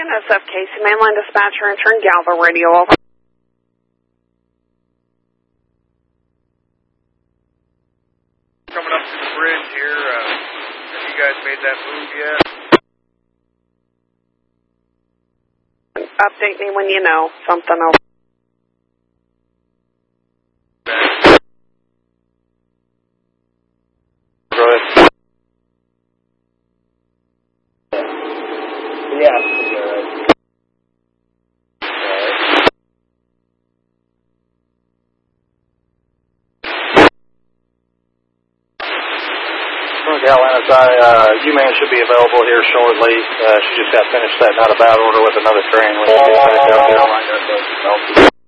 UNSF Casey, mainline dispatcher, and turn Galva radio over. Coming up to the bridge here, have you guys made that move yet? Update me when you know something over. Go ahead. Yeah. Atlanta, UMAN should be available here shortly. She just got finished setting out a bad order with another train. When you get back out there,